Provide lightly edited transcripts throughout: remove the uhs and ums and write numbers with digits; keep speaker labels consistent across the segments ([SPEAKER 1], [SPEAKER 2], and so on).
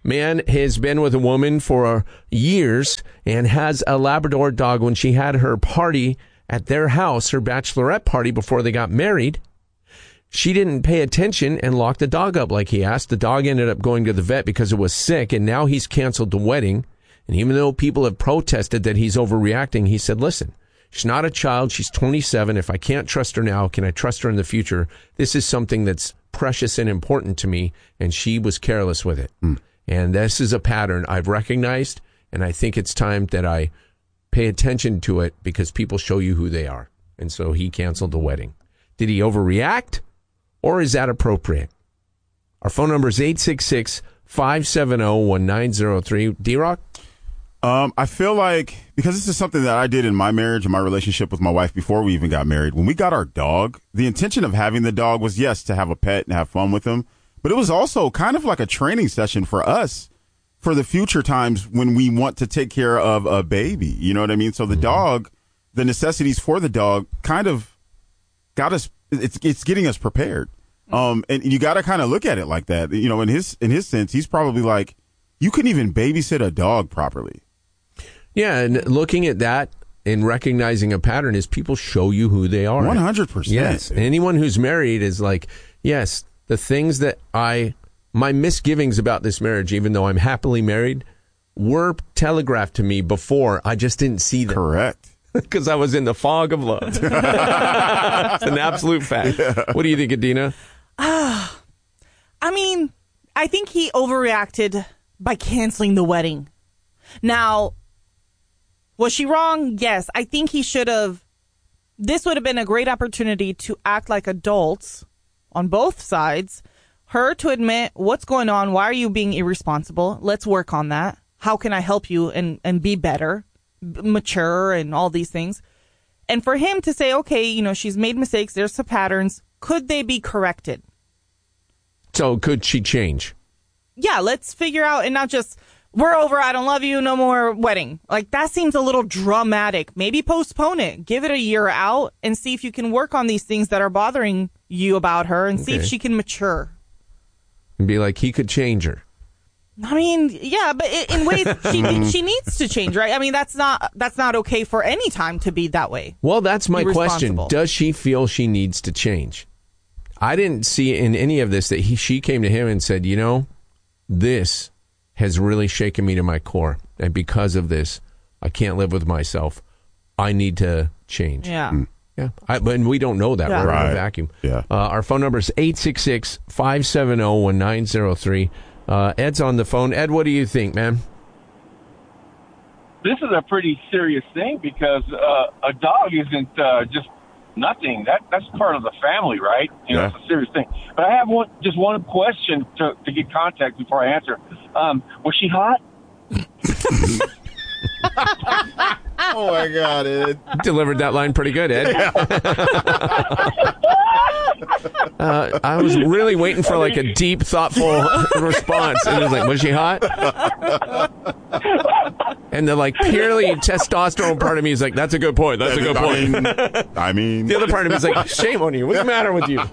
[SPEAKER 1] Man has been with a woman for years and has a Labrador dog. When she had her party at their house, her bachelorette party before they got married, she didn't pay attention and locked the dog up like he asked. The dog ended up going to the vet because it was sick, and now he's canceled the wedding. And even though people have protested that he's overreacting, he said, listen, she's not a child. She's 27. If I can't trust her now, can I trust her in the future? This is something that's precious and important to me, and she was careless with it. And this is a pattern I've recognized, and I think it's time that I pay attention to it because people show you who they are. And so he canceled the wedding. Did he overreact, or is that appropriate? Our phone number is 866-570-1903. D-Rock?
[SPEAKER 2] I feel like, because this is something that I did in my marriage and my relationship with my wife before we even got married, when we got our dog, the intention of having the dog was, yes, to have a pet and have fun with him. But it was also kind of like a training session for us for the future times when we want to take care of a baby. You know what I mean? So the dog, the necessities for the dog kind of got us, it's getting us prepared. And you got to kind of look at it like that. You know, in his sense, he's probably like, you couldn't even babysit a dog properly.
[SPEAKER 1] Yeah, and looking at that and recognizing a pattern is people show you who they are.
[SPEAKER 2] 100%.
[SPEAKER 1] Yes. Anyone who's married is like, yes, the things that my misgivings about this marriage, even though I'm happily married, were telegraphed to me before. I just didn't see them.
[SPEAKER 2] Correct.
[SPEAKER 1] Because I was in the fog of love. It's an absolute fact. Yeah. What do you think, Adina?
[SPEAKER 3] I mean, I think he overreacted by canceling the wedding. Now, was she wrong? Yes. I think he should have. This would have been a great opportunity to act like adults on both sides. Her to admit what's going on. Why are you being irresponsible? Let's work on that. How can I help you and be better, mature, and all these things? And for him to say, okay, you know, she's made mistakes. There's some patterns. Could they be corrected?
[SPEAKER 1] So could she change?
[SPEAKER 3] Yeah, let's figure out, and not just, we're over, I don't love you, no more wedding. Like, that seems a little dramatic. Maybe postpone it. Give it a year out and see if you can work on these things that are bothering you about her and see if she can mature.
[SPEAKER 1] And be like, he could change her.
[SPEAKER 3] I mean, yeah, but in ways she needs to change, right? I mean, that's not okay for any time to be that way.
[SPEAKER 1] Well, that's my question. Does she feel she needs to change? I didn't see in any of this that she came to him and said, you know, this has really shaken me to my core. And because of this, I can't live with myself. I need to change.
[SPEAKER 3] Yeah.
[SPEAKER 1] Yeah. But we don't know that. We're in a vacuum.
[SPEAKER 2] Yeah.
[SPEAKER 1] Our phone number is 866-570-1903. Ed's on the phone. Ed, what do you think, man?
[SPEAKER 4] This is a pretty serious thing because a dog isn't just nothing. That's part of the family, right? You know, it's a serious thing. But I have just one question to get context before I answer. Was she hot?
[SPEAKER 2] Oh, my God, Ed.
[SPEAKER 1] Delivered that line pretty good, Ed. Yeah. I was really waiting for like a deep, thoughtful response. And it was like, was she hot? And the like purely testosterone part of me is like, that's a good point. That's a good point.
[SPEAKER 2] I mean.
[SPEAKER 1] The other part of me is like, shame on you. What's the matter with you?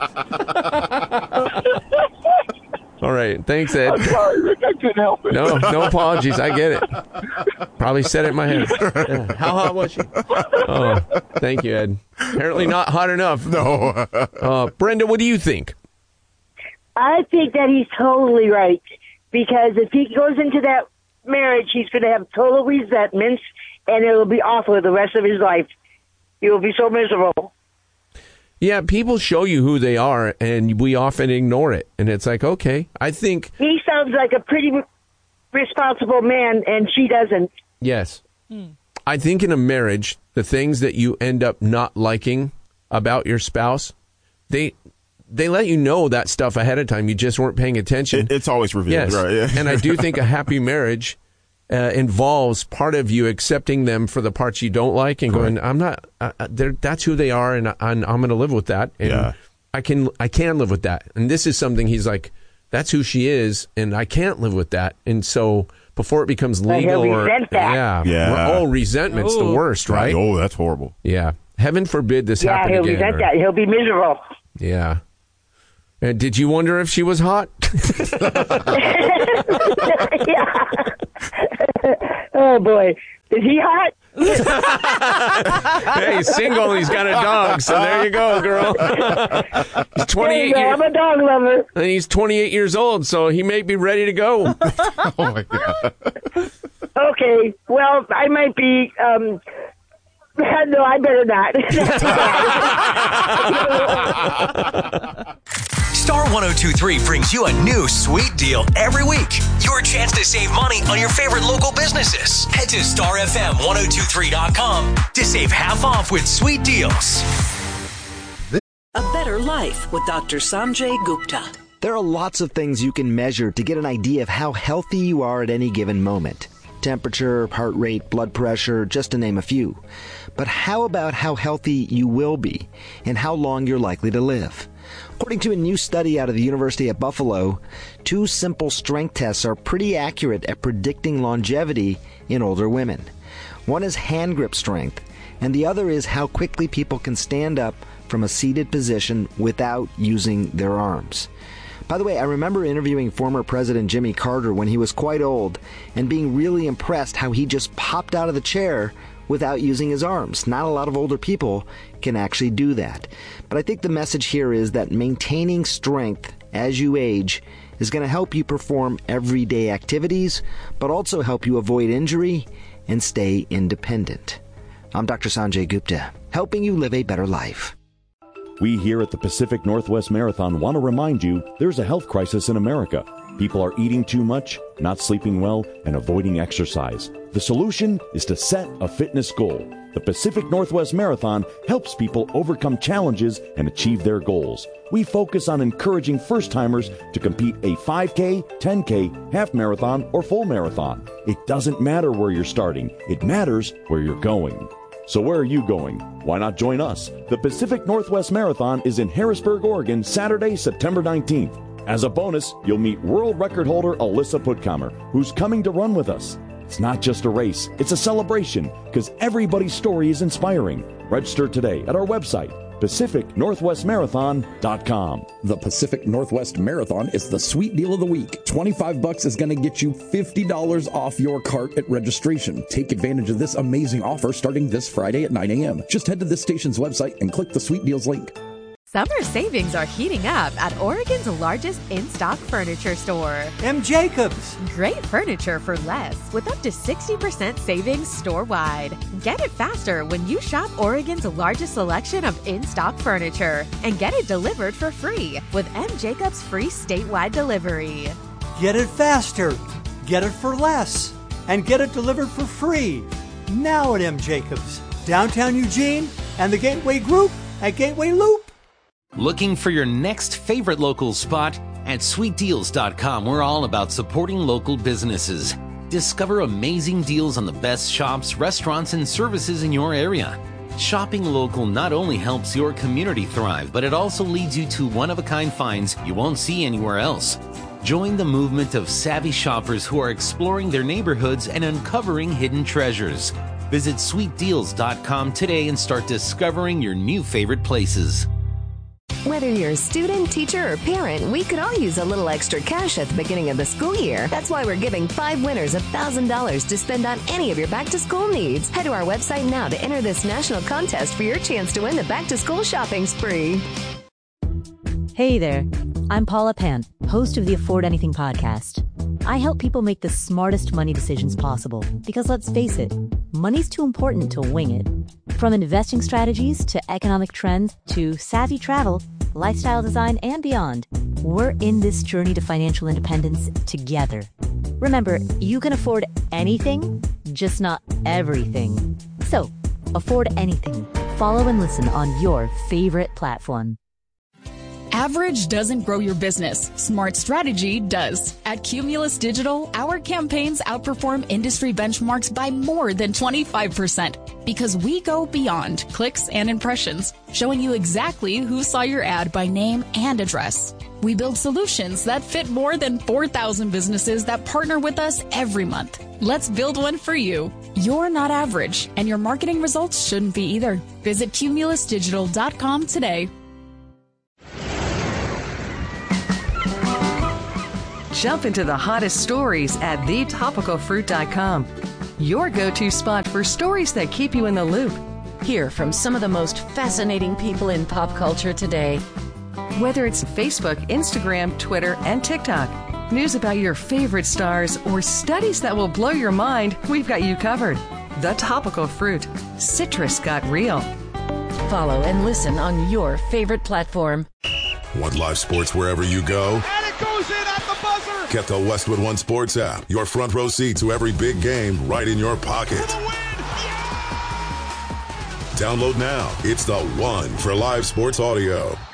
[SPEAKER 1] All right. Thanks, Ed.
[SPEAKER 4] I'm sorry, Rick. I couldn't help it.
[SPEAKER 1] No apologies. I get it. Probably said it in my head. Yeah. How hot was she? Oh, thank you, Ed. Apparently not hot enough.
[SPEAKER 2] No.
[SPEAKER 1] Brenda, what do you think?
[SPEAKER 5] I think that he's totally right. Because if he goes into that marriage, he's going to have total resentments, and it will be awful the rest of his life. He will be so miserable.
[SPEAKER 1] Yeah, people show you who they are, and we often ignore it. And it's like, okay, I think...
[SPEAKER 5] He sounds like a pretty responsible man, and she doesn't.
[SPEAKER 1] Yes. I think in a marriage, the things that you end up not liking about your spouse, they let you know that stuff ahead of time. You just weren't paying attention.
[SPEAKER 2] It's always revealed,
[SPEAKER 1] yes.
[SPEAKER 2] Right? Yeah.
[SPEAKER 1] And I do think a happy marriage involves part of you accepting them for the parts you don't like and going, I'm not, that's who they are, and I'm going to live with that. And I can live with that. And this is something he's like, that's who she is, and I can't live with that. And so before it becomes legal resentment's the worst, right?
[SPEAKER 2] Oh, that's horrible.
[SPEAKER 1] Yeah. Heaven forbid this happen again.
[SPEAKER 5] Yeah, he'll resent that. He'll be miserable.
[SPEAKER 1] Yeah. And did you wonder if she was hot?
[SPEAKER 5] Yeah. Oh, boy. Is he hot?
[SPEAKER 1] Hey, he's single and he's got a dog, so there you go, girl. He's 28
[SPEAKER 5] I'm a dog lover.
[SPEAKER 1] and he's 28 years old, so he may be ready to go.
[SPEAKER 2] Oh, my God.
[SPEAKER 5] Okay. Well, I might be... No, I better not.
[SPEAKER 6] Star 102.3 brings you a new sweet deal every week. Your chance to save money on your favorite local businesses. Head to starfm1023.com to save half off with sweet deals.
[SPEAKER 7] A Better Life with Dr. Sanjay Gupta.
[SPEAKER 8] There are lots of things you can measure to get an idea of how healthy you are at any given moment. Temperature, heart rate, blood pressure, just to name a few. But how about how healthy you will be and how long you're likely to live? According to a new study out of the University of Buffalo, 2 simple strength tests are pretty accurate at predicting longevity in older women. One is hand grip strength, and the other is how quickly people can stand up from a seated position without using their arms. By the way, I remember interviewing former President Jimmy Carter when he was quite old and being really impressed how he just popped out of the chair without using his arms. Not a lot of older people can actually do that. But I think the message here is that maintaining strength as you age is going to help you perform everyday activities, but also help you avoid injury and stay independent. I'm Dr. Sanjay Gupta, helping you live a better life.
[SPEAKER 9] We here at the Pacific Northwest Marathon want to remind you there's a health crisis in America. People are eating too much, not sleeping well, and avoiding exercise. The solution is to set a fitness goal. The Pacific Northwest Marathon helps people overcome challenges and achieve their goals. We focus on encouraging first-timers to compete a 5K, 10K, half marathon, or full marathon. It doesn't matter where you're starting. It matters where you're going. So where are you going? Why not join us? The Pacific Northwest Marathon is in Harrisburg, Oregon, Saturday, September 19th. As a bonus, you'll meet world record holder Alyssa Puttkamer, who's coming to run with us. It's not just a race, it's a celebration, because everybody's story is inspiring. Register today at our website, PacificNorthwestMarathon.com.
[SPEAKER 10] The Pacific Northwest Marathon is the sweet deal of the week. $25 is going to get you $50 off your cart at registration. Take advantage of this amazing offer starting this Friday at 9 a.m. Just head to this station's website and click the Sweet Deals link.
[SPEAKER 11] Summer savings are heating up at Oregon's largest in-stock furniture store,
[SPEAKER 12] M. Jacobs.
[SPEAKER 11] Great furniture for less with up to 60% savings store-wide. Get it faster when you shop Oregon's largest selection of in-stock furniture and get it delivered for free with M. Jacobs free statewide delivery.
[SPEAKER 12] Get it faster, get it for less, and get it delivered for free. Now at M. Jacobs, downtown Eugene, and the Gateway Group at Gateway Loop.
[SPEAKER 13] Looking for your next favorite local spot? At sweetdeals.com, we're all about supporting local businesses. Discover amazing deals on the best shops, restaurants, and services in your area. Shopping local not only helps your community thrive, but it also leads you to one-of-a-kind finds you won't see anywhere else. Join the movement of savvy shoppers who are exploring their neighborhoods and uncovering hidden treasures. Visit sweetdeals.com today and start discovering your new favorite places.
[SPEAKER 14] Whether you're a student, teacher, or parent, we could all use a little extra cash at the beginning of the school year. That's why we're giving 5 winners $1,000 to spend on any of your back-to-school needs. Head to our website now to enter this national contest for your chance to win the back-to-school shopping spree.
[SPEAKER 15] Hey there, I'm Paula Pant, host of the Afford Anything podcast. I help people make the smartest money decisions possible because let's face it, money's too important to wing it. From investing strategies to economic trends to savvy travel, lifestyle design, and beyond, we're in this journey to financial independence together. Remember, you can afford anything, just not everything. So, afford anything. Follow and listen on your favorite platform.
[SPEAKER 16] Average doesn't grow your business. Smart strategy does. At Cumulus Digital, our campaigns outperform industry benchmarks by more than 25% because we go beyond clicks and impressions, showing you exactly who saw your ad by name and address. We build solutions that fit more than 4,000 businesses that partner with us every month. Let's build one for you. You're not average, and your marketing results shouldn't be either. Visit cumulusdigital.com today.
[SPEAKER 17] Jump into the hottest stories at thetopicalfruit.com. Your go-to spot for stories that keep you in the loop.
[SPEAKER 18] Hear from some of the most fascinating people in pop culture today.
[SPEAKER 17] Whether it's Facebook, Instagram, Twitter, and TikTok, news about your favorite stars, or studies that will blow your mind, we've got you covered. The Topical Fruit. Citrus got real.
[SPEAKER 18] Follow and listen on your favorite platform.
[SPEAKER 19] Want live sports wherever you go?
[SPEAKER 20] And it goes in at the buzzer!
[SPEAKER 19] Get the Westwood One Sports app. Your front row seat to every big game right in your pocket.
[SPEAKER 20] For the win!
[SPEAKER 19] Download now. It's the one for live sports audio.